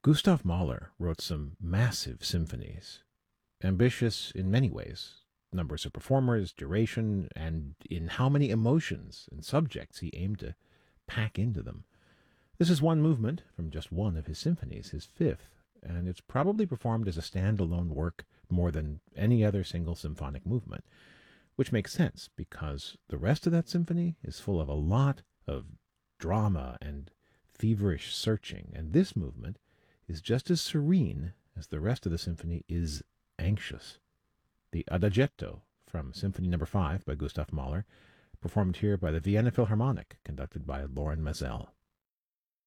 Gustav Mahler wrote some massive symphonies, ambitious in many ways, numbers of performers, duration, and in how many emotions and subjects he aimed to pack into them. This is one movement from just one of his symphonies, his fifth, and it's probably performed as a standalone work more than any other single symphonic movement, which makes sense because the rest of that symphony is full of a lot of drama and feverish searching, and this movement is just as serene as the rest of the symphony is anxious. The Adagietto from Symphony No. 5 by Gustav Mahler, performed here by the Vienna Philharmonic, conducted by Loren Maazel.